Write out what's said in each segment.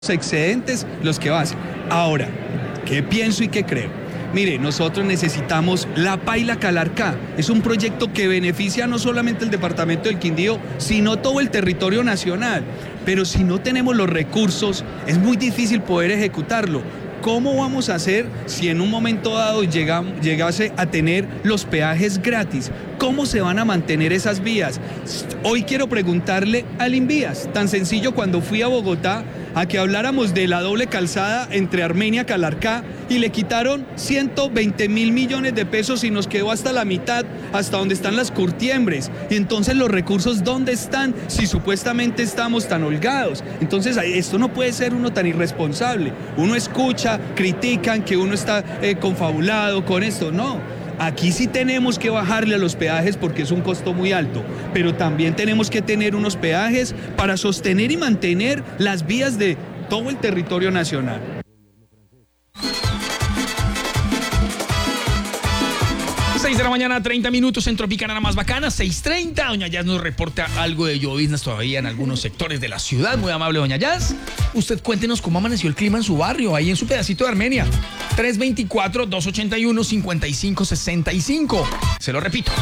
excedentes los que vas. Ahora, ¿qué pienso y qué creo? Mire, nosotros necesitamos la Paila Calarcá. Es un proyecto que beneficia no solamente el departamento del Quindío, sino todo el territorio nacional. Pero si no tenemos los recursos, es muy difícil poder ejecutarlo. ¿Cómo vamos a hacer si en un momento dado llegase a tener los peajes gratis? ¿Cómo se van a mantener esas vías? Hoy quiero preguntarle al Invías, tan sencillo cuando fui a Bogotá, a que habláramos de la doble calzada entre Armenia y Calarcá y le quitaron 120 mil millones de pesos y nos quedó hasta la mitad, hasta donde están las curtiembres. Y entonces los recursos, ¿dónde están si supuestamente estamos tan holgados? Entonces esto no puede ser uno tan irresponsable. Uno escucha, critican que uno está confabulado con esto, no. Aquí sí tenemos que bajarle a los peajes porque es un costo muy alto, pero también tenemos que tener unos peajes para sostener y mantener las vías de todo el territorio nacional. 6 de la mañana, 30 minutos en Tropicana, la más bacana, 6:30. Doña Jazz nos reporta algo de lloviznas todavía en algunos sectores de la ciudad. Muy amable, doña Jazz. Usted cuéntenos cómo amaneció el clima en su barrio, ahí en su pedacito de Armenia. 324-281-5565. Se lo repito,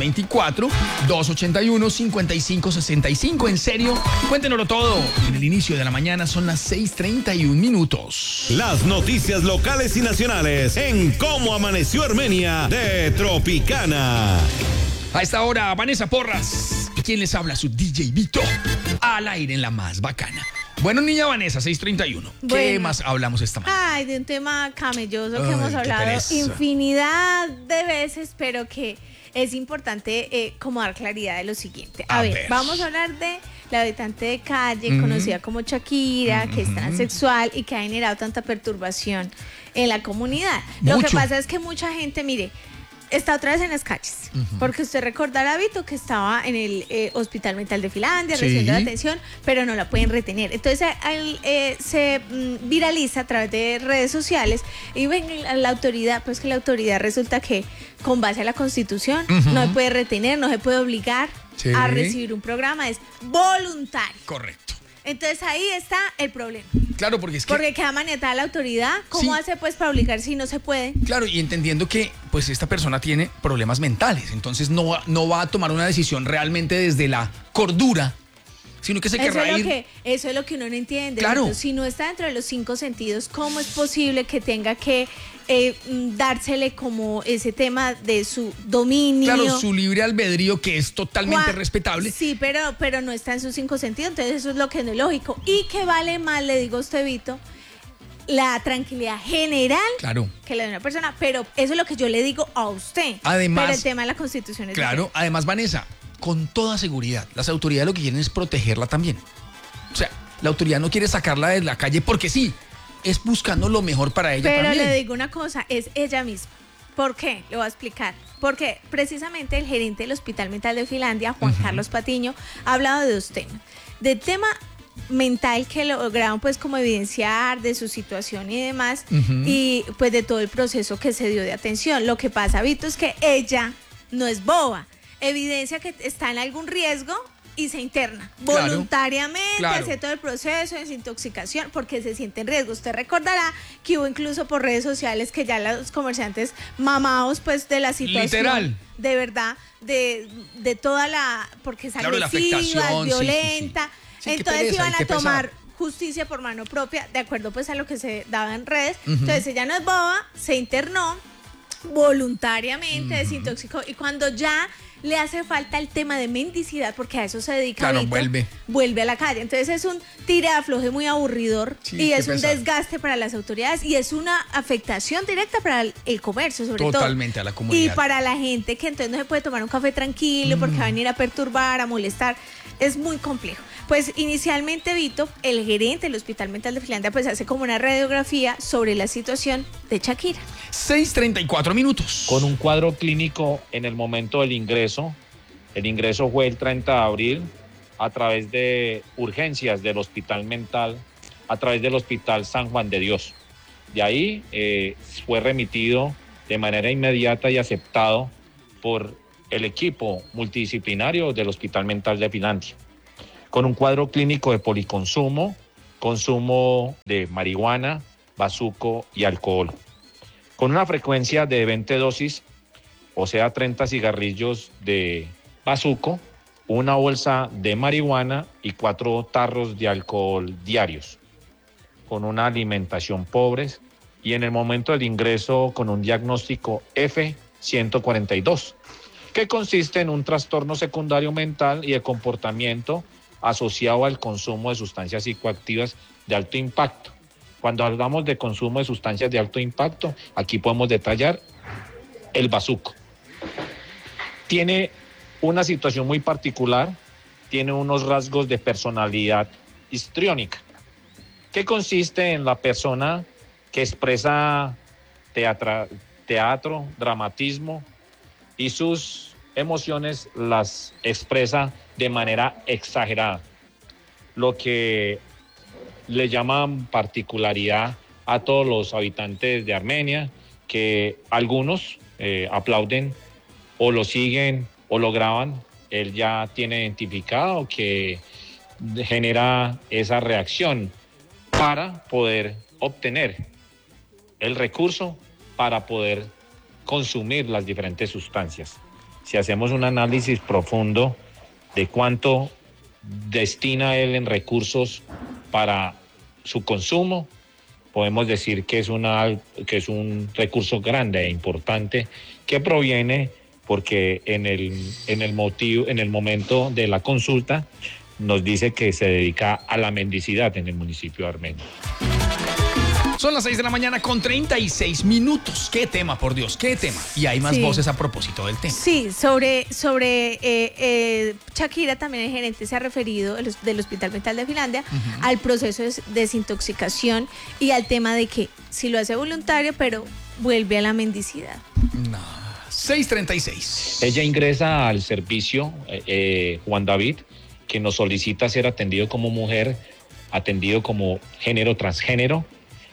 324-281-5565. En serio, cuéntenoslo todo. En el inicio de la mañana son las 6:31 minutos. Las noticias locales y nacionales en Cómo Amaneció Armenia de Tropicana. A esta hora, Vanessa Porras. ¿Quién les habla? Su DJ Vito. Al aire en la más bacana. Bueno, niña Vanessa, 6:31. ¿Qué más hablamos esta mañana? Ay, de un tema camelloso que hemos hablado infinidad de veces, pero que es importante como dar claridad de lo siguiente. A ver, vamos a hablar de la habitante de calle, conocida como Shakira, que es transexual y que ha generado tanta perturbación en la comunidad. Lo que pasa es que mucha gente, mire, está otra vez en las calles, porque usted recordará, Vito, que estaba en el Hospital Mental de Finlandia, recibiendo la atención, pero no la pueden retener. Entonces se viraliza a través de redes sociales y ven la autoridad, pues que la autoridad resulta que con base a la Constitución no se puede retener, no se puede obligar a recibir un programa, es voluntario. Correcto. Entonces ahí está el problema. Claro, porque es que... Porque queda maniatada la autoridad. ¿Cómo hace pues para obligar si no se puede? Claro, y entendiendo que pues esta persona tiene problemas mentales, entonces no va a tomar una decisión realmente desde la cordura, sino que se querrá ir... Eso es lo que uno no entiende. Claro. Entonces, si no está dentro de los 5 sentidos, ¿cómo es posible que tenga que dársele como ese tema de su dominio? Claro, su libre albedrío, que es totalmente respetable. Sí, pero no está en sus 5 sentidos, entonces eso es lo que no es lógico. Y que vale más, le digo a usted, Vito, la tranquilidad general que la de una persona, pero eso es lo que yo le digo a usted. Además, pero el tema de la Constitución es claro, diferente. Además, Vanessa, con toda seguridad, las autoridades lo que quieren es protegerla también. O sea, la autoridad no quiere sacarla de la calle porque sí, es buscando lo mejor para ella también. Pero le digo una cosa, es ella misma. ¿Por qué? Le voy a explicar. Porque precisamente el gerente del Hospital Mental de Finlandia, Juan Carlos Patiño, ha hablado de 2 temas. Del tema mental que lograron pues como evidenciar de su situación y demás, y pues de todo el proceso que se dio de atención. Lo que pasa, Vito, es que ella no es boba. Evidencia que está en algún riesgo y se interna voluntariamente, hace todo el proceso de desintoxicación porque se siente en riesgo. Usted recordará que hubo incluso por redes sociales que ya los comerciantes mamados pues de la situación, literal, de verdad, de toda la, porque es agresiva, es violenta, entonces iban a tomar justicia por mano propia, de acuerdo pues a lo que se daba en redes. Entonces ella no es boba, se internó voluntariamente, desintoxicó, y cuando ya le hace falta el tema de mendicidad, porque a eso se dedica, vuelve a la calle. Entonces es un tira-afloje muy aburridor, y es un desgaste para las autoridades y es una afectación directa para el comercio, sobre todo. Totalmente a la comunidad. Y para la gente que entonces no se puede tomar un café tranquilo porque va a venir a perturbar, a molestar. Es muy complejo. Pues inicialmente, Vito, el gerente del Hospital Mental de Finlandia, pues hace como una radiografía sobre la situación de Shakira. 6:34 minutos. Con un cuadro clínico en el momento del ingreso. El ingreso fue el 30 de abril a través de urgencias del Hospital Mental, a través del Hospital San Juan de Dios. De ahí fue remitido de manera inmediata y aceptado por el equipo multidisciplinario del Hospital Mental de Finlandia. Con un cuadro clínico de policonsumo, consumo de marihuana, bazuco y alcohol. Con una frecuencia de 20 dosis, o sea, 30 cigarrillos de bazuco, una bolsa de marihuana y 4 tarros de alcohol diarios, con una alimentación pobre y en el momento del ingreso con un diagnóstico F142, que consiste en un trastorno secundario mental y de comportamiento asociado al consumo de sustancias psicoactivas de alto impacto. Cuando hablamos de consumo de sustancias de alto impacto, aquí podemos detallar el bazuco. Tiene una situación muy particular, tiene unos rasgos de personalidad histriónica, que consiste en la persona que expresa teatro, dramatismo y sus emociones las expresa de manera exagerada, lo que le llaman particularidad a todos los habitantes de Armenia, que algunos aplauden o lo siguen o lo graban. Él ya tiene identificado que genera esa reacción para poder obtener el recurso para poder consumir las diferentes sustancias. Si hacemos un análisis profundo de cuánto destina él en recursos para su consumo, podemos decir que es un recurso grande e importante que proviene porque en el momento de la consulta nos dice que se dedica a la mendicidad en el municipio de Armenia. Son las 6 de la mañana con 36 minutos. ¿Qué tema, por Dios? ¿Qué tema? Y hay más voces a propósito del tema. Sí, sobre Shakira, también el gerente se ha referido del Hospital Mental de Finlandia al proceso de desintoxicación y al tema de que si lo hace voluntario, pero vuelve a la mendicidad. No. 6:36. Ella ingresa al servicio Juan David, que nos solicita ser atendido como mujer, atendido como género transgénero.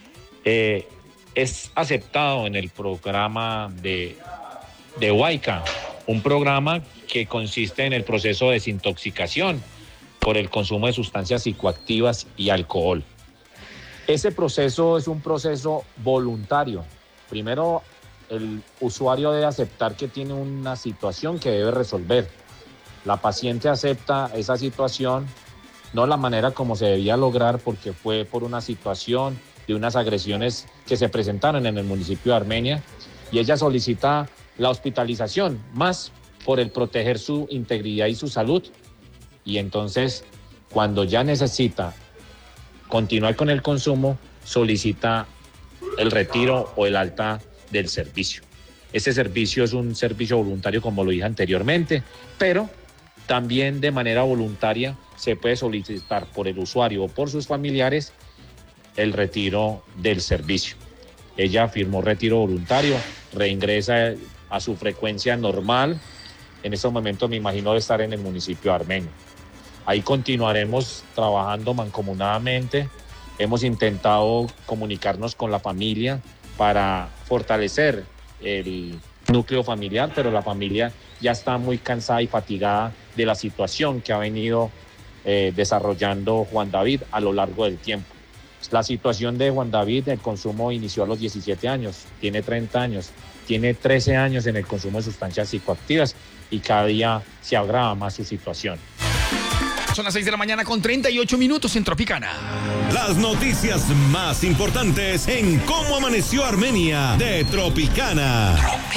Es aceptado en el programa de Huayca, un programa que consiste en el proceso de desintoxicación por el consumo de sustancias psicoactivas y alcohol. Ese proceso es un proceso voluntario. Primero, el usuario debe aceptar que tiene una situación que debe resolver. La paciente acepta esa situación, no la manera como se debía lograr, porque fue por una situación de unas agresiones que se presentaron en el municipio de Armenia, y ella solicita la hospitalización, más por el proteger su integridad y su salud. Y entonces, cuando ya necesita continuar con el consumo, solicita el retiro o el alta del servicio. Ese servicio es un servicio voluntario, como lo dije anteriormente, pero también de manera voluntaria se puede solicitar por el usuario o por sus familiares el retiro del servicio. Ella firmó retiro voluntario, reingresa a su frecuencia normal. En estos momentos me imagino de estar en el municipio de Armenia. Ahí continuaremos trabajando mancomunadamente. Hemos intentado comunicarnos con la familia para fortalecer el núcleo familiar, pero la familia ya está muy cansada y fatigada de la situación que ha venido desarrollando Juan David a lo largo del tiempo. La situación de Juan David, el consumo inició a los 17 años, tiene 30 años, tiene 13 años en el consumo de sustancias psicoactivas y cada día se agrava más su situación. Son las 6 de la mañana con 38 minutos en Tropicana. Las noticias más importantes en Cómo Amaneció Armenia de Tropicana.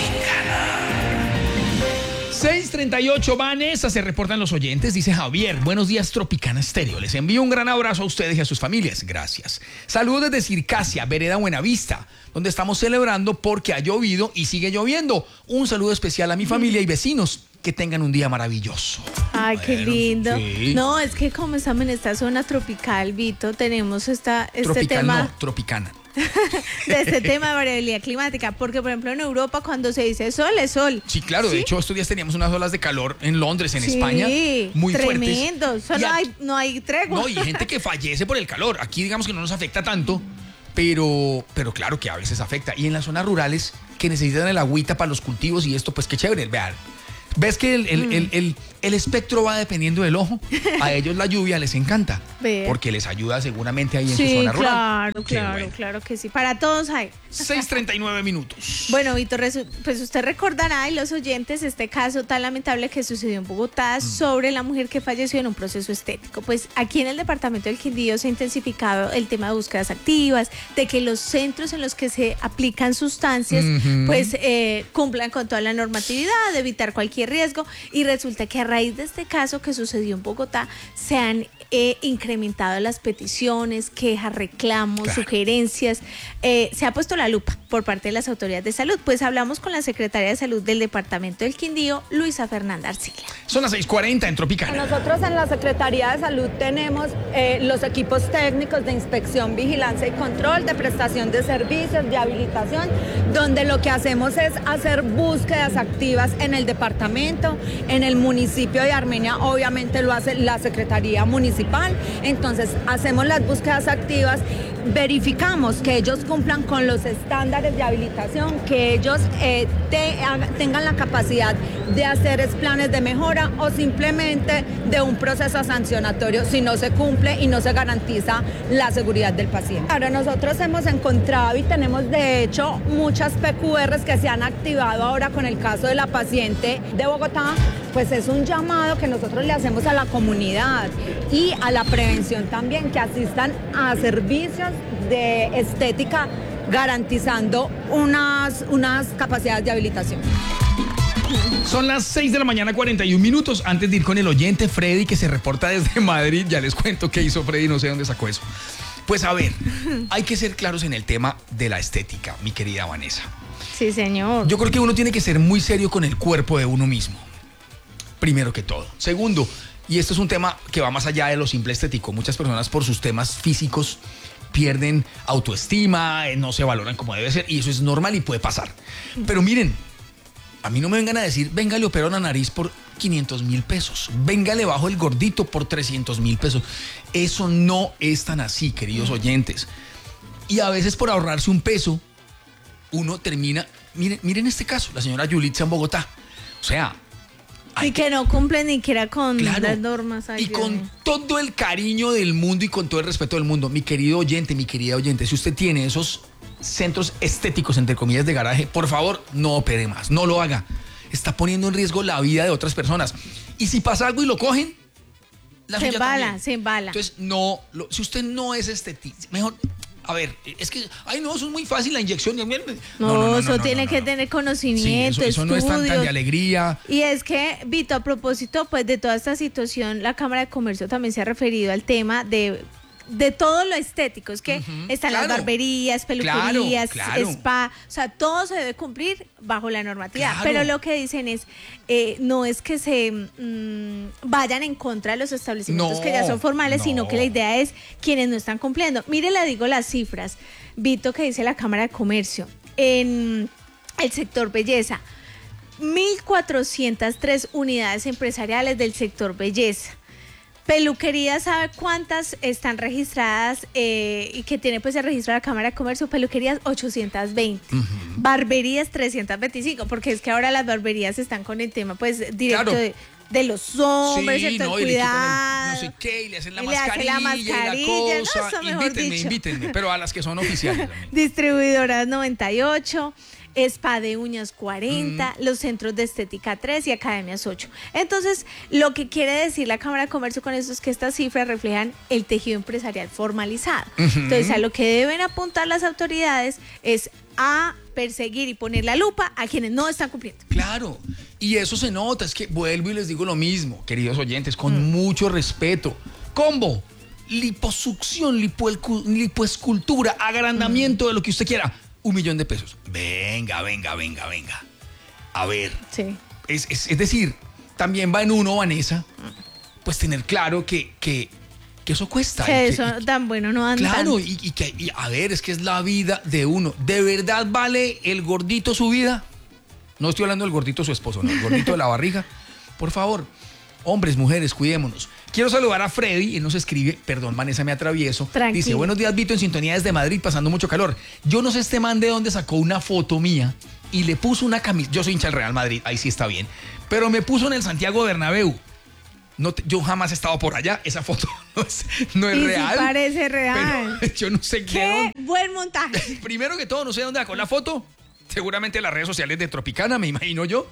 6:38, Vanessa, se reportan los oyentes, dice Javier. Buenos días, Tropicana Estéreo. Les envío un gran abrazo a ustedes y a sus familias. Gracias. Saludos desde Circasia, Vereda Buenavista, donde estamos celebrando porque ha llovido y sigue lloviendo. Un saludo especial a mi familia y vecinos. Que tengan un día maravilloso. Ay, qué lindo. Sí. No, es que como estamos en esta zona tropical, Vito, tenemos este Tropical, tema. no, Tropicana. De este tema de variabilidad climática, porque por ejemplo en Europa cuando se dice sol es sol. Sí, claro, ¿Sí? de hecho estos días teníamos unas olas de calor en Londres, en Sí, España, muy tremendo. fuertes. Solo no hay tregua. No, y gente que fallece por el calor. Aquí digamos que no nos afecta tanto, pero claro que a veces afecta. Y en las zonas rurales que necesitan el agüita para los cultivos y esto, pues qué chévere, vean. Ves que El espectro va dependiendo del ojo. A ellos la lluvia les encanta. Vea. Porque les ayuda seguramente ahí en su Sí, zona rural. Qué claro, bueno. claro que sí. Para todos hay. 6:39 minutos. Bueno, Víctor, pues usted recordará, y los oyentes, este caso tan lamentable que sucedió en Bogotá sobre la mujer que falleció en un proceso estético. Pues aquí en el departamento del Quindío se ha intensificado el tema de búsquedas activas, de que los centros en los que se aplican sustancias, pues cumplan con toda la normatividad, de evitar cualquier riesgo. Y resulta que a raíz de este caso que sucedió en Bogotá, se han incrementado las peticiones, quejas, reclamos, Claro. sugerencias. Se ha puesto la lupa por parte de las autoridades de salud. Pues hablamos con la secretaria de salud del departamento del Quindío, Luisa Fernanda Arcila. Son las 6:40 en Tropicana. Nosotros en la Secretaría de Salud tenemos los equipos técnicos de inspección, vigilancia y control, de prestación de servicios, de habilitación, donde lo que hacemos es hacer búsquedas activas en el departamento, en el municipio de Armenia, obviamente lo hace la Secretaría Municipal. Entonces hacemos las búsquedas activas, verificamos que ellos cumplan con los estándares de habilitación, que ellos tengan la capacidad de hacer planes de mejora o simplemente de un proceso sancionatorio si no se cumple y no se garantiza la seguridad del paciente. Ahora nosotros hemos encontrado y tenemos de hecho muchas PQRs que se han activado ahora con el caso de la paciente de Bogotá. Pues es un llamado que nosotros le hacemos a la comunidad y a la prevención también, que asistan a servicios de estética garantizando unas capacidades de habilitación. Son las 6:41 minutos. Antes de ir con el oyente Freddy, que se reporta desde Madrid, ya les cuento qué hizo Freddy, no sé dónde sacó eso. Pues a ver, hay que ser claros en el tema de la estética, mi querida Vanessa. Sí, señor. Yo creo que uno tiene que ser muy serio con el cuerpo de uno mismo. Primero que todo. Segundo, y esto es un tema que va más allá de lo simple estético. Muchas personas por sus temas físicos pierden autoestima, no se valoran como debe ser, y eso es normal y puede pasar. Pero miren, a mí no me vengan a decir, venga, le opero la nariz por 500,000 pesos. Venga, le bajo el gordito por 300,000 pesos. Eso no es tan así, queridos oyentes. Y a veces por ahorrarse un peso, uno termina... Miren este caso, la señora Yulitza en Bogotá. O sea... Y que no cumplen ni siquiera con Claro, las normas. Ay, y Dios con mío. todo el cariño del mundo y con todo el respeto del mundo, mi querido oyente, mi querida oyente, si usted tiene esos centros estéticos, entre comillas, de garaje, por favor, no opere más, no lo haga. Está poniendo en riesgo la vida de otras personas. Y si pasa algo y lo cogen, la Se suya embala, también. se embala. Entonces, si usted no es estetista, mejor... A ver, es que, ay no, eso es muy fácil, la inyección. No, eso tiene que tener conocimiento, sí, eso no es tan de estudios. alegría. Y es que, Vito, a propósito pues de toda esta situación, la Cámara de Comercio también se ha referido al tema de todo lo estético. Es que están claro. las barberías, peluquerías, Claro. spa, o sea, todo se debe cumplir bajo la normatividad. Claro. Pero lo que dicen es, no es que se vayan en contra de los establecimientos No, que ya son formales, sino no. que la idea es quienes no están cumpliendo. Mire, le digo las cifras, Vito, que dice la Cámara de Comercio. En el sector belleza, 1.403 unidades empresariales del sector belleza. Peluquería, ¿sabe cuántas están registradas y que tiene pues el registro de la Cámara de Comercio? Peluquerías 820, barberías 325, porque es que ahora las barberías están con el tema pues directo Claro. de los hombres, Sí, ¿cierto? no, El y le quitan cuidado. no sé qué, y le hacen la Y le hacen la mascarilla, y mascarilla, la no, cosa. eso mejor dicho. Invítenme, pero a las que son oficiales también. Distribuidoras 98, spa de uñas 40, los centros de estética 3 y academias 8. Entonces, lo que quiere decir la Cámara de Comercio con esto es que estas cifras reflejan el tejido empresarial formalizado. Entonces, a lo que deben apuntar las autoridades es a perseguir y poner la lupa a quienes no están cumpliendo. Claro, y eso se nota, es que vuelvo y les digo lo mismo, queridos oyentes, con mucho respeto. Combo, liposucción, lipoescultura, agrandamiento de lo que usted quiera. 1 millón de pesos. Venga. A ver, Sí. es decir, también va en uno, Vanessa, pues tener claro que eso cuesta. Que y eso tan bueno no anda. Claro, y a ver, es que es la vida de uno. ¿De verdad vale el gordito su vida? No estoy hablando del gordito su esposo, no, el gordito de la barriga. Por favor, hombres, mujeres, cuidémonos. Quiero saludar a Freddy, él nos escribe, perdón, Vanessa, me atravieso. Tranquilo. Dice, buenos días, Vito, en sintonía desde Madrid, pasando mucho calor. Yo no sé este man de dónde sacó una foto mía y le puso una camisa. Yo soy hincha del Real Madrid, ahí sí está bien. Pero me puso en el Santiago Bernabéu. Yo jamás he estado por allá. Esa foto no es Y real. sí parece real. Pero yo no sé ¡Qué buen montaje! Primero que todo, no sé dónde sacó la foto. Seguramente las redes sociales de Tropicana, me imagino yo.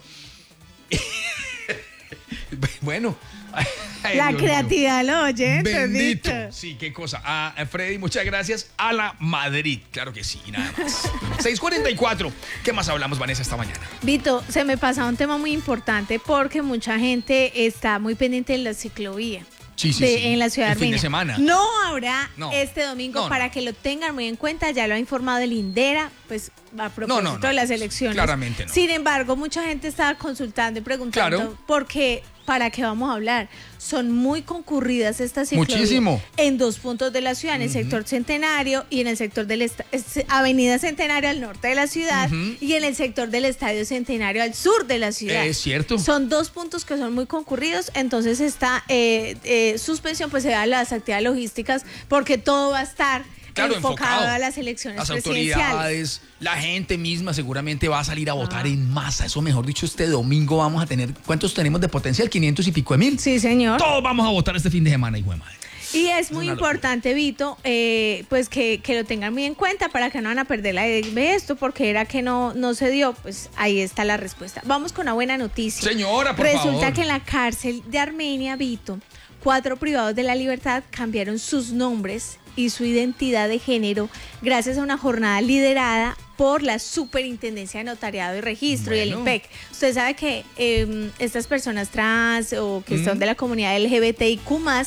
Bueno. Ay, La Dios creatividad lo oye. Bendito. Sí, qué cosa. Freddy, muchas gracias. A la Madrid. Claro que sí, nada más. 6:44. ¿Qué más hablamos, Vanessa, esta mañana? Vito, se me pasa un tema muy importante porque mucha gente está muy pendiente de la ciclovía. Sí. En la ciudad de El fin de Armenia. semana. No habrá No. este domingo No. para que lo tengan muy en cuenta. Ya lo ha informado el INDERA, pues a propósito No. de las elecciones. Claramente no. Sin embargo, mucha gente estaba consultando y preguntando Claro. porque ¿para qué vamos a hablar? Son muy concurridas estas ciclovías. Muchísimo. En 2 puntos de la ciudad, en el sector Centenario y en el sector del Avenida Centenario al norte de la ciudad y en el sector del Estadio Centenario al sur de la ciudad. Es cierto. Son 2 puntos que son muy concurridos, entonces esta suspensión pues se da a las actividades logísticas porque todo va a estar enfocado a las elecciones las presidenciales. autoridades, la gente misma seguramente va a salir a votar en masa. Eso, mejor dicho, este domingo vamos a tener, ¿cuántos tenemos de potencial? 500 y pico de mil. Sí, señor. Todos vamos a votar este fin de semana, hijo de madre. Y es muy importante, Vito, pues que lo tengan muy en cuenta para que no van a perder la de esto, porque era que no se dio, pues ahí está la respuesta. Vamos con una buena noticia. Señora, por Resulta favor. que en la cárcel de Armenia, Vito, 4 privados de la libertad cambiaron sus nombres y su identidad de género gracias a una jornada liderada por la Superintendencia de Notariado y Registro y el IMPEC. Usted sabe que estas personas trans o que son de la comunidad LGBTIQ+,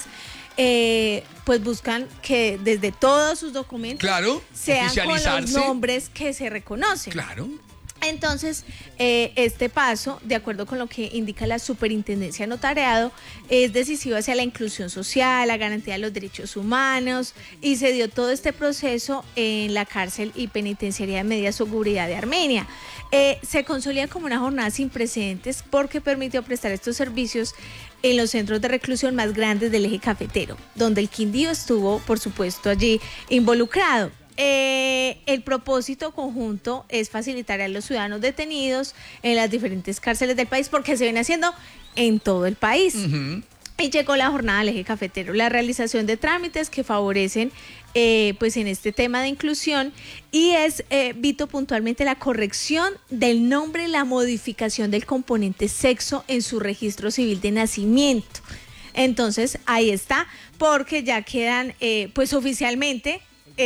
pues buscan que desde todos sus documentos sean con los nombres que se reconocen. Claro. Entonces, este paso, de acuerdo con lo que indica la Superintendencia de Notariado, es decisivo hacia la inclusión social, la garantía de los derechos humanos, y se dio todo este proceso en la cárcel y penitenciaría de media seguridad de Armenia. Se consolida como una jornada sin precedentes porque permitió prestar estos servicios en los centros de reclusión más grandes del eje cafetero, donde el Quindío estuvo, por supuesto, allí involucrado. El propósito conjunto es facilitar a los ciudadanos detenidos en las diferentes cárceles del país porque se viene haciendo en todo el país. Y llegó la jornada del eje cafetero, la realización de trámites que favorecen pues en este tema de inclusión y es, Vito, puntualmente la corrección del nombre, la modificación del componente sexo en su registro civil de nacimiento. Entonces ahí está, porque ya quedan pues oficialmente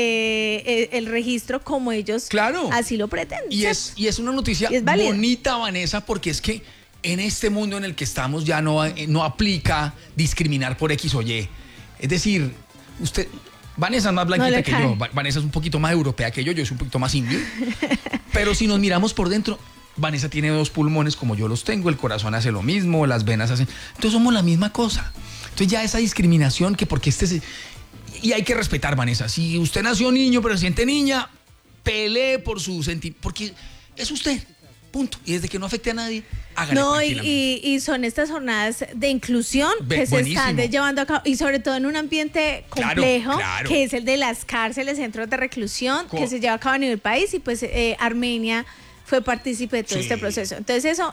el registro como ellos así lo pretenden. Y es una noticia bonita, Vanessa, porque es que en este mundo en el que estamos ya no aplica discriminar por X o Y. Es decir, Vanessa es más blanquita que yo, Vanessa es un poquito más europea que yo soy un poquito más indio. Pero si nos miramos por dentro, Vanessa tiene 2 pulmones como yo los tengo, el corazón hace lo mismo, las venas hacen... Entonces somos la misma cosa. Entonces ya esa discriminación que porque y hay que respetar, Vanessa. Si usted nació niño pero se siente niña, pelee por su sentimiento, porque es usted, punto. Y desde que no afecte a nadie, hágale tranquilamente. Y son estas jornadas de inclusión que se están llevando a cabo, y sobre todo en un ambiente complejo, que es el de las cárceles, centros de reclusión, que se lleva a cabo a nivel país, y pues Armenia fue partícipe de todo este proceso. Entonces eso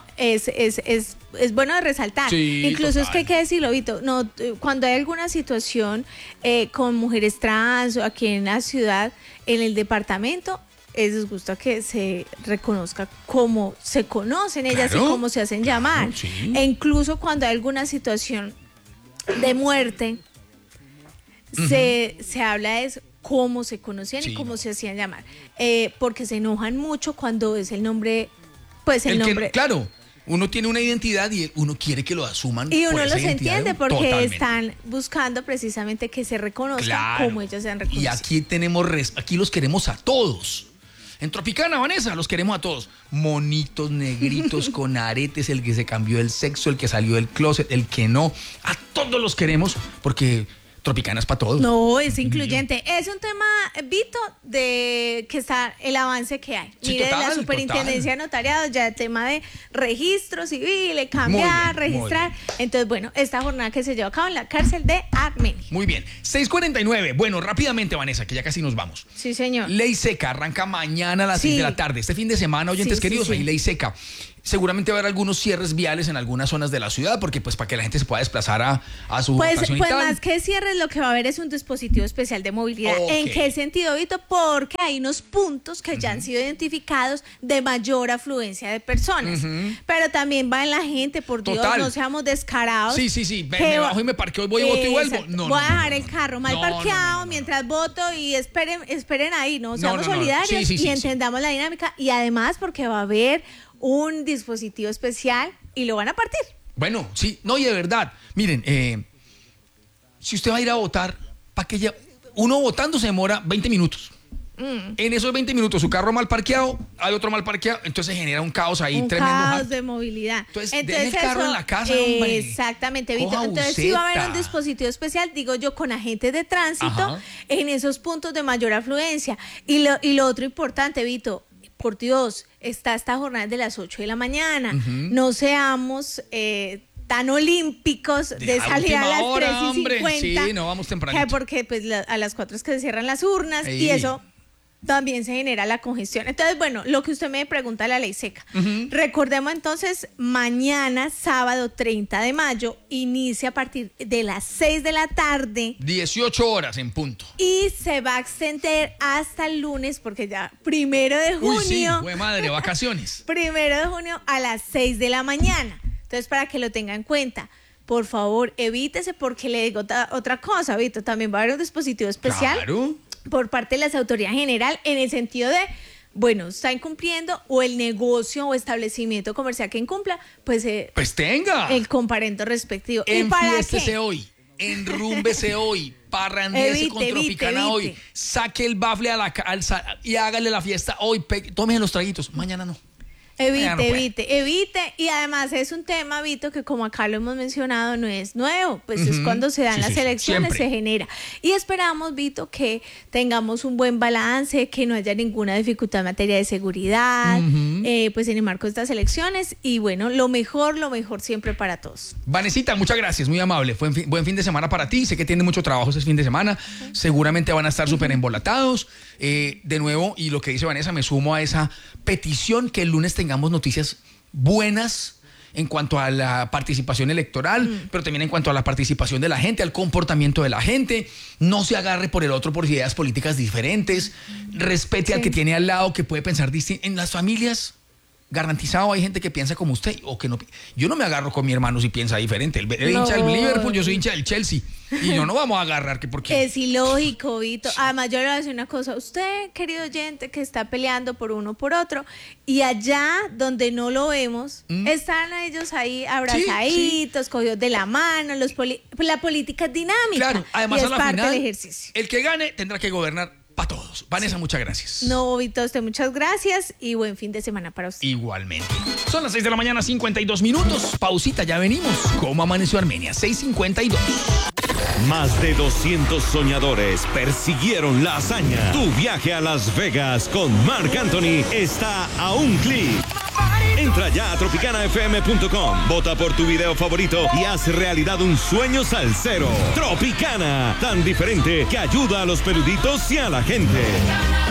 es bueno de resaltar. Incluso es que hay que decirlo, Vito, cuando hay alguna situación con mujeres trans o aquí en la ciudad, en el departamento, les gusta que se reconozca cómo se conocen ellas y cómo se hacen llamar. E incluso cuando hay alguna situación de muerte, se habla de eso, cómo se conocían y cómo se hacían llamar. Porque se enojan mucho cuando es el nombre, pues el nombre. Claro, uno tiene una identidad y uno quiere que lo asuman. Y uno los entiende porque están buscando precisamente que se reconozcan como ellos se han reconocido. Y aquí los queremos a todos. En Tropicana, Vanessa, los queremos a todos. Monitos, negritos, con aretes, el que se cambió el sexo, el que salió del closet, el que no. A todos los queremos porque Tropicana es para todos. No, es incluyente. Es un tema, Vito, de que está el avance que hay. Sí, mire, la Superintendencia de Notariado, ya el tema de registro civil, cambiar, registrar. Entonces, bueno, esta jornada que se lleva a cabo en la cárcel de Armenia. Muy bien. 6:49. Bueno, rápidamente, Vanessa, que ya casi nos vamos. Sí, señor. Ley seca arranca mañana a las 6 de la tarde. Este fin de semana, oyentes queridos, hay ley seca. seguramente va a haber algunos cierres viales en algunas zonas de la ciudad, porque pues para que la gente se pueda desplazar a su votación y Pues tal. más que cierres, lo que va a haber es un dispositivo especial de movilidad. Ok. ¿En qué sentido, Vito? Porque hay unos puntos que ya han sido identificados de mayor afluencia de personas. Pero también va en la gente, por Dios, Total. no seamos descarados. Sí, me que bajo y me parqueo, voy y voto y vuelvo. Exacto. No, voy a no, dejar no, el no. carro mal No, parqueado no. mientras voto y esperen ahí, ¿no? Seamos no, no. solidarios Sí, y entendamos la dinámica. Y además porque va a haber un dispositivo especial y lo van a partir. Bueno, sí, no, y de verdad, miren, si usted va a ir a votar, ¿para qué uno votando se demora 20 minutos? En esos 20 minutos, su carro mal parqueado, hay otro mal parqueado, entonces se genera un caos ahí Un tremendo. caos de movilidad. Entonces deje el carro en la casa, hombre. Exactamente, Vito. Coja Entonces sí va a haber un buseta. dispositivo especial, digo yo, con agentes de tránsito Ajá. en esos puntos de mayor afluencia. Y lo otro importante, Vito, por Dios, está esta jornada de las 8 de la mañana. No seamos tan olímpicos de A salir a última las hora, 3:50. hombre. Sí, no, vamos tempranito. Porque pues a las 4 es que se cierran las urnas y Ey. eso también se genera la congestión. Entonces, bueno, lo que usted me pregunta, la ley seca. Recordemos entonces, mañana, sábado 30 de mayo, inicia a partir de las 6 de la tarde 18 horas en punto. y se va a extender hasta el lunes, porque ya 1 de junio, Uy, sí, fue madre, vacaciones. 1 de junio a las 6 de la mañana. Entonces, para que lo tenga en cuenta, por favor, evítese, porque le digo otra cosa, Vito, también va a haber un dispositivo especial Claro. por parte de las autoridades general en el sentido de, bueno, está incumpliendo o el negocio o establecimiento comercial que incumpla, pues Pues tenga. el comparendo respectivo. ¿Y para Enfiéstese qué? hoy, enrúmbese hoy, parrandeese con Tropicana hoy, evite. saque el bafle y hágale la fiesta hoy, tómese los traguitos, mañana no. Ya no puede. Evite. Y además es un tema, Vito, que como acá lo hemos mencionado, no es nuevo. Pues es cuando se dan Sí, las sí, elecciones, siempre. se genera. Y esperamos, Vito, que tengamos un buen balance, que no haya ninguna dificultad en materia de seguridad, pues en el marco de estas elecciones. Y bueno, lo mejor siempre para todos. Vanesita, muchas gracias, muy amable. Buen fin de semana para ti. Sé que tiene mucho trabajo ese fin de semana. Seguramente van a estar súper embolatados. De nuevo, y lo que dice Vanessa, me sumo a esa petición que el lunes tengamos noticias buenas en cuanto a la participación electoral, pero también en cuanto a la participación de la gente, al comportamiento de la gente. No se agarre por el otro por ideas políticas diferentes. Respete al que tiene al lado, que puede pensar distinto. En las familias, garantizado hay gente que piensa como usted o que no. Yo no me agarro con mi hermano si piensa diferente. Él es hincha del Liverpool, yo soy hincha del Chelsea. Y no nos vamos a agarrar que porque. Es ilógico, Vito. Además, yo le voy a decir una cosa. Usted, querido oyente, que está peleando por uno por otro, y allá donde no lo vemos, están ellos ahí abrazaditos, cogidos de la mano, la política es dinámica. Claro, además y a es la parte final, del ejercicio. el que gane tendrá que gobernar para todos. Vanessa, muchas gracias. No, Vito, usted muchas gracias y buen fin de semana para usted. Igualmente. Son las 6 de la mañana, 52 minutos. Pausita, ya venimos. ¿Cómo amaneció Armenia? 6:52. Más de 200 soñadores persiguieron la hazaña. Tu viaje a Las Vegas con Marc Anthony está a un clic. Entra ya a tropicanafm.com, vota por tu video favorito y haz realidad un sueño salsero. Tropicana, tan diferente que ayuda a los peluditos y a la gente.